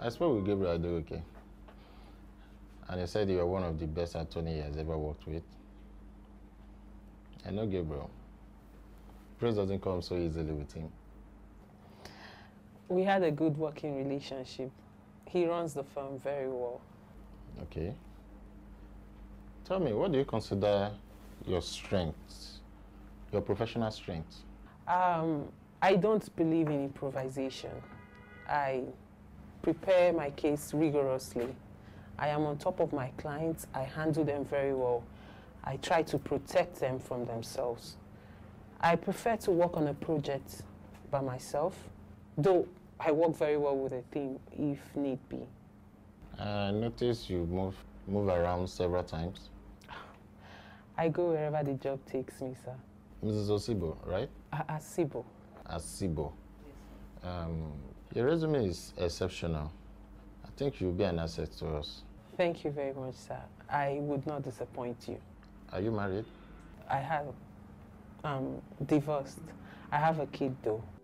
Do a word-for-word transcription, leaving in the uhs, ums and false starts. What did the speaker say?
I spoke with Gabriel Adegoke, and he said you are one of the best attorneys he has ever worked with. I know Gabriel. Praise doesn't come so easily with him. We had a good working relationship. He runs the firm very well. Okay. Tell me, what do you consider your strengths, your professional strengths? Um, I don't believe in improvisation. I prepare my case rigorously. I am on top of my clients. I handle them very well. I try to protect them from themselves. I prefer to work on a project by myself, though I work very well with a team if need be. I noticed you move, move around several times. I go wherever the job takes me, sir. Missus Osibo, right? A- Asibo. Asibo. Um, your resume is exceptional. I think you'll be an asset to us. Thank you very much, sir. I would not disappoint you. Are you married? I have um, divorced. I have a kid, though.